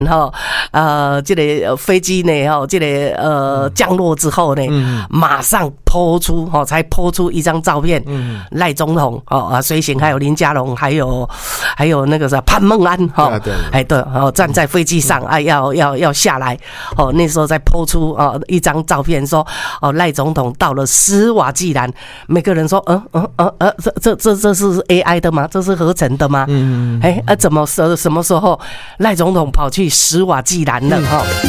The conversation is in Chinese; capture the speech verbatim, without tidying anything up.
哈，呃，这个飞机呢，哈，这个呃降落之后呢，嗯、马上抛出，哈，才抛出一张照片，嗯，赖总统，哦啊，随行还有林佳龙，还有还有那个啥潘孟安，哈，哎对，哦站在飞机上，啊要要要下来，哦那时候再抛出啊一张照片说，哦赖总统到了史瓦济兰，每个人说，嗯嗯嗯呃，这这这这是 A I 的吗？这是合成的吗？嗯，哎啊怎么什什么时候赖总统跑去史瓦济兰了哈？